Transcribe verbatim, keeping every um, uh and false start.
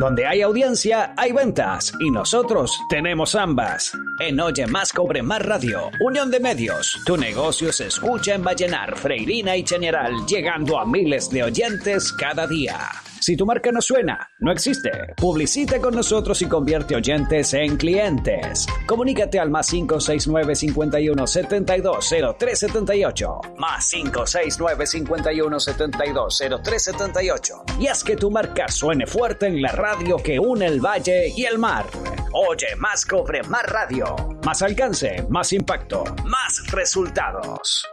Donde hay audiencia, hay ventas. Y nosotros tenemos ambas. En Oye Más Cobre Más Radio, Unión de Medios, tu negocio se escucha en Vallenar, Freirina y Chañaral, llegando a miles de oyentes cada día. Si tu marca no suena, no existe. Publicita con nosotros y convierte oyentes en clientes. Comunícate al más cinco seis nueve, cincuenta y uno, setenta y dos, cero tres setenta y ocho. Más cinco seis nueve, cincuenta y uno, setenta y dos, cero tres setenta y ocho. Y haz que tu marca suene fuerte en la radio que une el valle y el mar. Oye Más Cobre Más Radio. Más alcance, más impacto, más resultados.